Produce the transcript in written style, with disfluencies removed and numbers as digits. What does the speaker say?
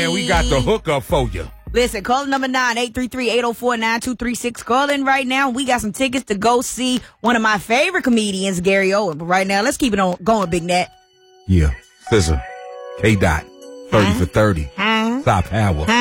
And we got the hookup for you. Listen, call number 9-833-804-9236. Call in right now. We got some tickets to go see one of my favorite comedians, Gary Owen. But right now, let's keep it on going, Big Nat. Yeah. SZA. K-Dot. 30 for 30. Stop Power.